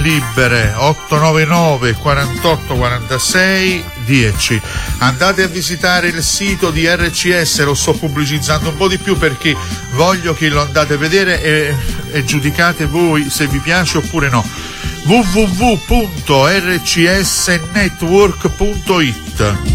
libere 899 48 46 10. Andate a visitare il sito di RCS, lo sto pubblicizzando un po' di più perché voglio che lo andate a vedere e giudicate voi se vi piace oppure no. www.rcsnetwork.it.